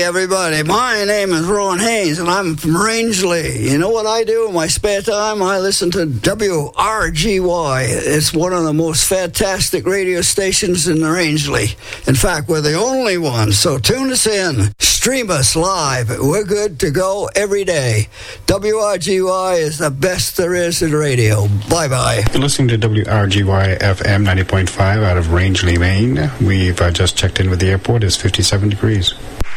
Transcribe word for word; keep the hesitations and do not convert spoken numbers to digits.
everybody. My name is Rowan Haynes, and I'm from Rangeley. You know what I do in my spare time? I listen to W R G Y. It's one of the most fantastic radio stations in the Rangeley. In fact, we're the only ones, so tune us in. Stream us live. We're good to go every day. W R G Y is the best there is in radio. Bye-bye. You're listening to W R G Y F M ninety point five out of Rangeley, Maine. We've uh, just checked in with the airport. It's fifty-seven degrees.